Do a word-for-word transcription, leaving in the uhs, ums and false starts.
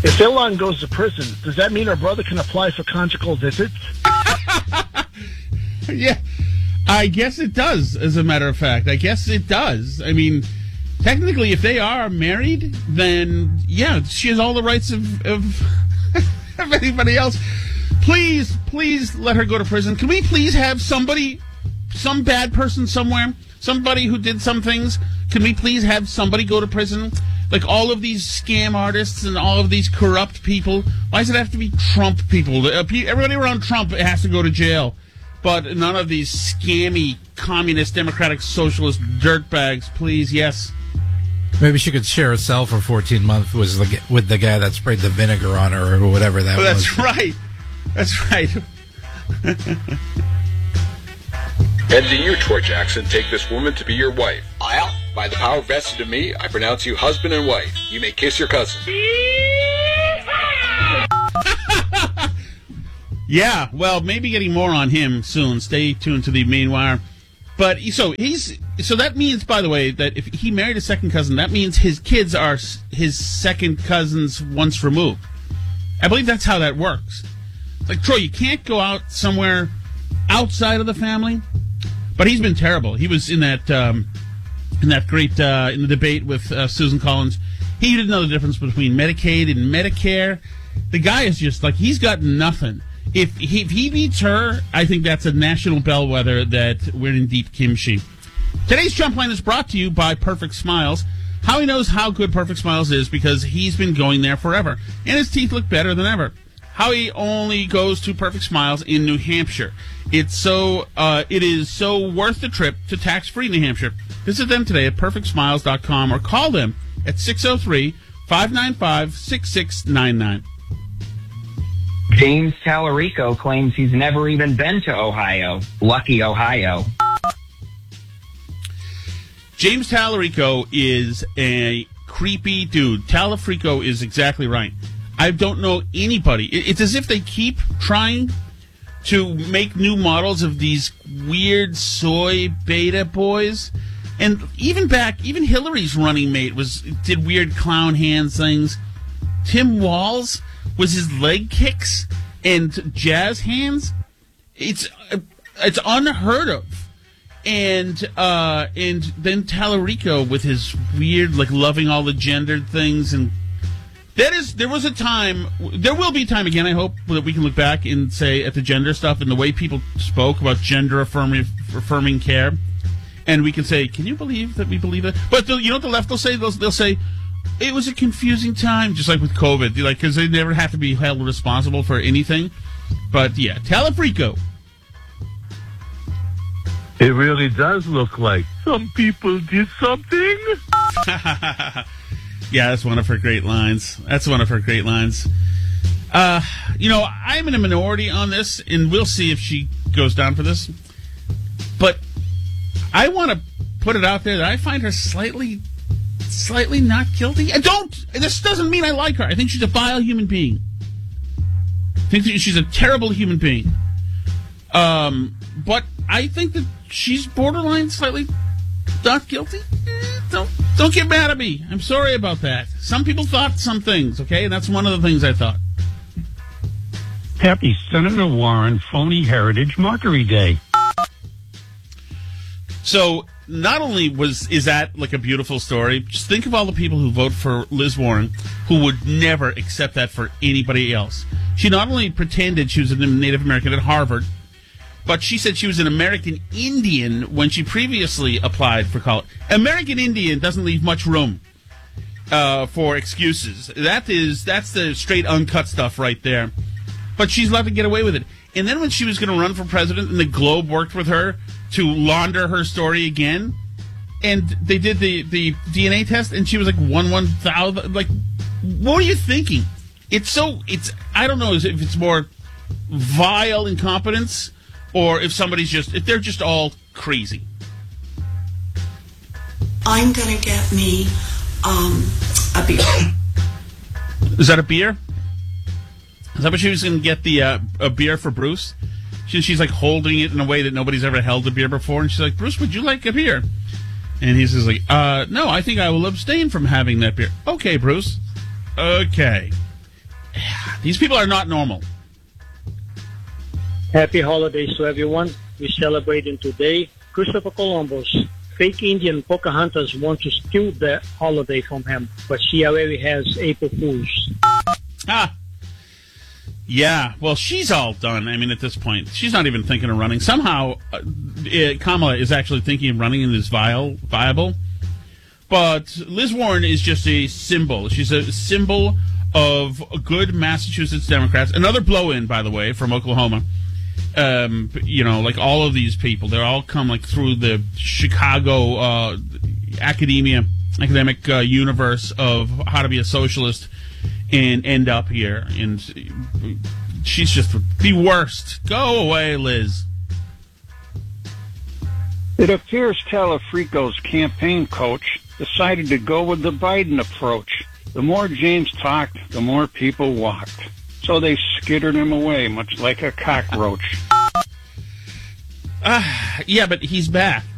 If Ilan goes to prison, does that mean our brother can apply for conjugal visits? Yeah, I guess it does, as a matter of fact. I guess it does. I mean, technically, if they are married, then, yeah, she has all the rights of, of, of anybody else. Please, please let her go to prison. Can we please have somebody, some bad person somewhere, somebody who did some things, can we please have somebody go to prison? Like all of these scam artists and all of these corrupt people. Why does it have to be Trump people? Everybody around Trump has to go to jail. But none of these scammy, communist, democratic, socialist dirtbags, please, yes. Maybe she could share a cell for fourteen months with the, with the guy that sprayed the vinegar on her or whatever that oh, was. That's right. That's right. And do you, Troy Jackson, take this woman to be your wife? I'll. By the power vested in me, I pronounce you husband and wife. You may kiss your cousin. Yeah, well, maybe getting more on him soon. Stay tuned to the main wire. But so he's so that means, by the way, that if he married a second cousin, that means his kids are his second cousins once removed. I believe that's how that works. It's like, Troy, you can't go out somewhere outside of the family. But he's been terrible. He was in that um, in that great uh, in the debate with uh, Susan Collins. He didn't know the difference between Medicaid and Medicare. The guy is just like, he's got nothing. If he, if he beats her, I think that's a national bellwether that we're in deep kimchi. Today's Jump Line is brought to you by Perfect Smiles. Howie knows how good Perfect Smiles is because he's been going there forever, and his teeth look better than ever. Howie only goes to Perfect Smiles in New Hampshire. It's so uh, it is so worth the trip to tax-free New Hampshire. Visit them today at perfect smiles dot com or call them at six oh three, five nine five, six six nine nine. James Tallarico claims he's never even been to Ohio. Lucky Ohio. James Tallarico is a creepy dude. Tallarico is exactly right. I don't know anybody. It's as if they keep trying to make new models of these weird soy beta boys. And even back, even Hillary's running mate was did weird clown hands things. Tim Walz was his leg kicks and jazz hands. It's it's unheard of. And uh, and then Tallarico with his weird, like, loving all the gendered things. And that is, there was a time, there will be a time again, I hope, that we can look back and say at the gender stuff and the way people spoke about gender affirming, affirming care. And we can say, can you believe that we believe that? But the, you know what the left will say? They'll, they'll say, it was a confusing time, just like with COVID, like, because they never have to be held responsible for anything. But yeah, Tallarico. It really does look like some people did something. Yeah, that's one of her great lines. That's one of her great lines. Uh, you know, I'm in a minority on this, and we'll see if she goes down for this. But I want to put it out there that I find her slightly, slightly not guilty. I don't. This doesn't mean I like her. I think she's a vile human being. I think she's a terrible human being. Um, but I think that she's borderline slightly not guilty. Eh, don't don't get mad at me. I'm sorry about that. Some people thought some things, okay, and that's one of the things I thought. Happy Senator Warren Phony Heritage Mockery Day. So not only was is that like a beautiful story, just think of all the people who vote for Liz Warren who would never accept that for anybody else. She not only pretended she was a Native American at Harvard, but she said she was an American Indian when she previously applied for college. American Indian doesn't leave much room uh, for excuses. That is, that's the straight uncut stuff right there. But she's allowed to get away with it. And then when she was going to run for president and the Globe worked with her to launder her story again, and they did the, the D N A test, and she was like one one thousand. Like, what are you thinking? It's so, it's, I don't know if it's more vile incompetence or if somebody's just, if they're just all crazy. I'm going to get me um, a beer. Is that a beer? Is that what she was going to get, the uh, a beer for Bruce? She, she's like holding it in a way that nobody's ever held a beer before. And she's like, Bruce, would you like a beer? And he's just like, uh, no, I think I will abstain from having that beer. Okay, Bruce. Okay. these people are not normal. Happy holidays to everyone. We're celebrating today. Christopher Columbus, fake Indian Pocahontas want to steal the holiday from him, but she already has April Fools. Ah, yeah. Well, she's all done. I mean, at this point, she's not even thinking of running. Somehow, uh, it, Kamala is actually thinking of running and is viable, viable. But Liz Warren is just a symbol. She's a symbol of good Massachusetts Democrats. Another blow-in, by the way, from Oklahoma. Um, you know, like all of these people, they all come like through the Chicago uh, academia, academic uh, universe of how to be a socialist and end up here. And she's just the worst. Go away, Liz. It appears Talafrico's campaign coach decided to go with the Biden approach. The more James talked, the more people walked. So they skittered him away, much like a cockroach. Uh, yeah, but he's back.